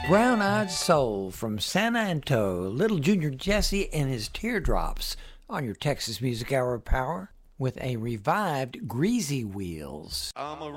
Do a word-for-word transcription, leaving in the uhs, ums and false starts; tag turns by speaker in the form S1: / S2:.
S1: Brown Eyed Soul from San Antonio, Little Junior Jesse and his Teardrops on your Texas Music Hour Power with a revived Greasy Wheels.
S2: I'm a